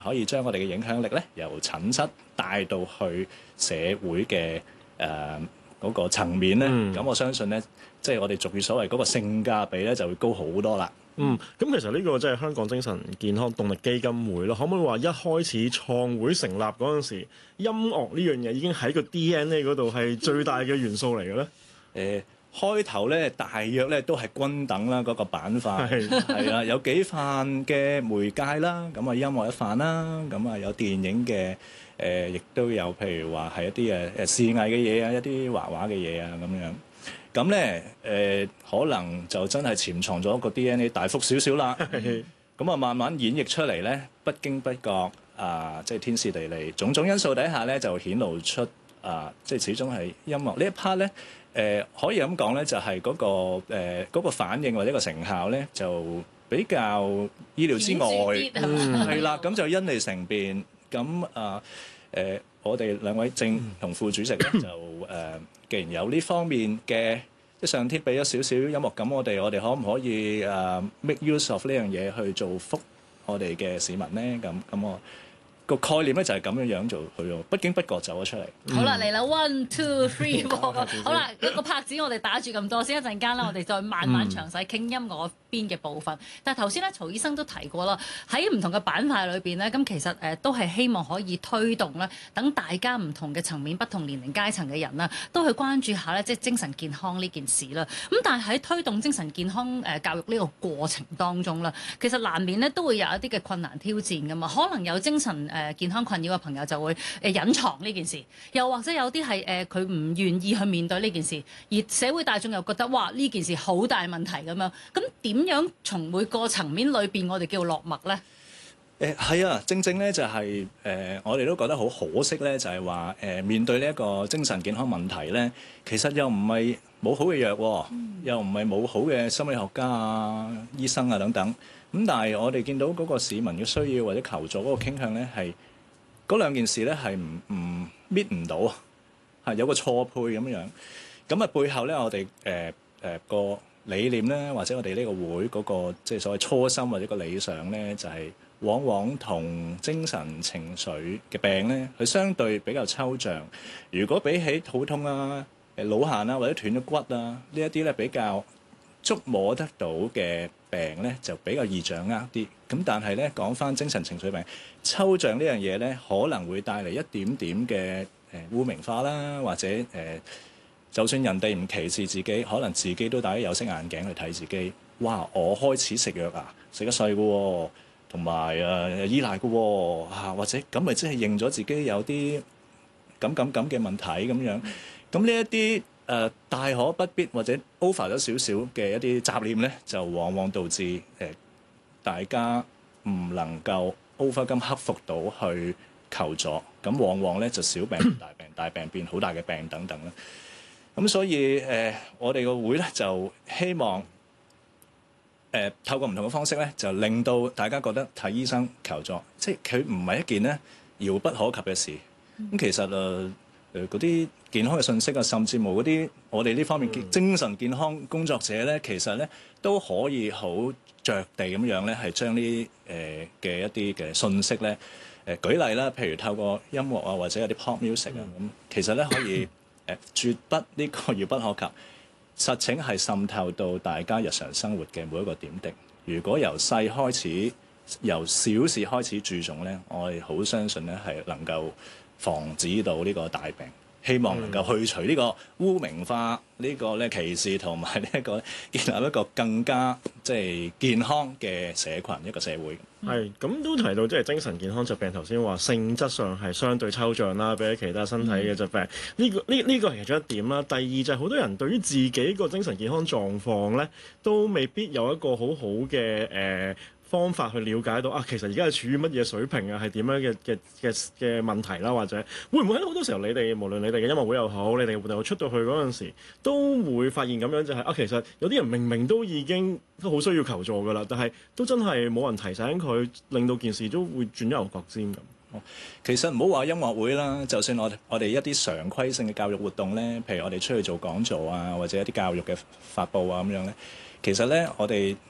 可以將我哋嘅影響力咧由診室帶到去社會嘅嗰個層面咧。咁我相信咧，即係我哋俗語所謂嗰個性價比咧就會高好多啦。 咁其實呢個即係香港精神健康動力基金會咯，可唔可以話一開始創會成立嗰陣時，音樂呢樣嘢已經喺個 DNA 嗰度係最大嘅元素嚟嘅咧？ 開頭咧，大約咧都係均等啦，嗰個板塊係啊，有幾範嘅媒介啦，咁啊音樂一範啦，咁啊有電影嘅亦都有，譬如話係一啲視藝嘅嘢啊，一啲畫畫嘅嘢啊咁樣。咁咧可能就真係潛藏咗個 DNA 大幅少少啦。咁啊慢慢演繹出嚟咧，不經不覺即係天時地利種種因素底下咧，就顯露出即係始終係音樂呢一 part 咧。可以咁講咧，就係嗰個反應或者個成效咧，就比較意料之外，係啦。咁就因利成便。咁我哋兩位正同副主席咧，就既然有呢方面嘅，即上天俾咗少少音樂感，我哋可唔可以make use of 呢樣嘢去造福我哋嘅市民咧？咁我個概念咧就係咁樣做去咯，不經不覺走咗出嚟。 好啦，嚟啦 ，1 2 3 4，好啦，一個拍子我哋打住咁多先，一陣間咧我哋再慢慢詳細傾音樂邊嘅部分。但係頭先咧，曹醫生都提過啦，喺唔同嘅板塊裏邊咧，咁其實都係希望可以推動咧，等大家唔同嘅層面、不同年齡階層嘅人啦，都去關注下咧，即係精神健康呢件事啦。咁但係喺推動精神健康教育呢個過程當中啦，其實難免咧都會有一啲嘅困難挑戰噶嘛，可能有精神健康困擾嘅朋友就會隱藏呢件事，又或者有啲係佢唔願意去面對呢件事，而社會大眾又覺得哇呢件事好大問題咁樣，咁點樣從每個層面裏邊我哋叫落墨咧？ 係啊，正咧就係我哋都覺得好可惜咧，就係話面對呢一個精神健康問題咧，其實又唔係冇好嘅藥喎，又唔係冇好嘅心理學家啊、醫生啊等等。咁但係我哋見到嗰個市民嘅需要或者求助嗰個傾向咧，係嗰兩件事咧係唔搣唔到，係有個錯配咁樣。咁啊背後咧，我哋個理念咧，或者我哋呢個會嗰個即係所謂初心或者個理想咧，就係往往同精神情緒嘅病咧，佢相對比較抽象。如果比起肚痛啊、腦癇啊或者斷咗骨啊呢一啲咧比較觸摸得到嘅病咧，就比較易掌握啲。咁但係咧講返精神情緒病，抽象呢樣嘢咧，可能會帶嚟一點點嘅污名化啦，或者就算人哋唔歧視自己，可能自己都戴有色眼鏡去睇自己。哇！我開始食藥啊，食得細嘅喎，同埋依賴嘅喎，或者咁咪即係認咗自己有啲咁嘅問題咁樣。咁呢一啲大可不必或者 over 咗少少嘅一啲雜念咧，就往往導致大家唔能夠 overcome 克服到去求助，咁往往咧就小病變大病，大病變好大嘅病等等啦。咁所以我哋個會咧就希望透過唔同嘅方式咧，就令到大家覺得睇醫生求助，即係佢唔係一件咧遙不可及嘅事。咁其實嗰啲健康嘅信息啊，甚至乎嗰啲我哋呢方面精神健康工作者咧，其實咧都可以好着地咁樣咧，係將呢嘅一啲嘅信息咧舉例啦，譬如透過音樂啊，或者有啲 pop music 啊，咁其實咧可以絕不呢個遙不可及。實情係滲透到大家日常生活嘅每一個點滴。如果由細開始，由小事開始注重咧，我哋好相信咧係能夠防止到呢個大病。希望能夠去除呢個污名化、呢個咧歧視，同埋呢一個建立一個更加即係健康嘅社群，一個社會。 係咁都提到即係精神健康疾病，頭先話性質上係相對抽象啦，比起其他身體嘅疾病。呢個係其中一點啦。第二就係好多人對於自己個精神健康狀況咧，都未必有一個好好嘅方法去了解到啊，其實而家係處於乜嘢水平啊，係點樣嘅問題啦，或者會唔會喺好多時候你哋無論你哋嘅音樂會又好，你哋嘅活動出到去嗰陣時，都會發現咁樣就係啊，其實有啲人明明都已經都好需要求助㗎啦，但係都真係冇人提醒佢，令到件事都會轉咗牛角尖咁。 其實唔好話音樂會啦，就算我哋一啲常規性嘅教育活動咧，譬如我哋出去做講座啊，或者一啲教育嘅發佈啊咁樣咧，其實咧我哋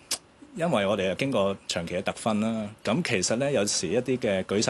因為我哋又經過長期嘅特訓啦，咁其實咧有時一啲嘅舉手